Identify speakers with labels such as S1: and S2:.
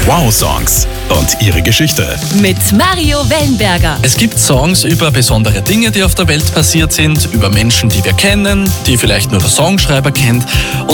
S1: Wow-Songs und ihre Geschichte.
S2: Mit Mario Wellenberger.
S3: Es gibt Songs über besondere Dinge, die auf der Welt passiert sind, über Menschen, die wir kennen, die vielleicht nur der Songschreiber kennt. Und